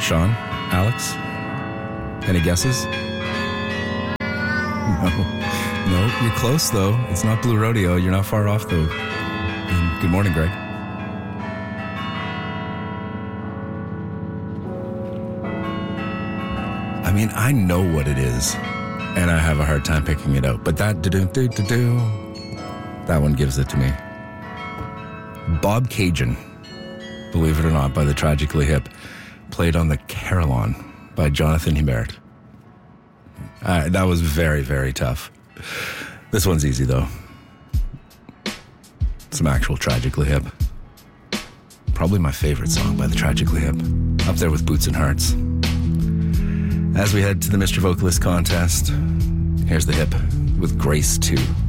Sean? Alex? Any guesses? No, you're close though. It's not Blue Rodeo. You're not far off though. And good morning, Greg. I mean, I know what it is, and I have a hard time picking it out. But that that one gives it to me. Bob Cajun, believe it or not, by the Tragically Hip, played on the Carillon by Jonathan Hebert. That was very, very tough. This one's easy, though. Some actual Tragically Hip. Probably my favorite song by the Tragically Hip. Up there with Boots and Hearts. As we head to the Mr. Vocalist contest, here's the Hip with Grace 2.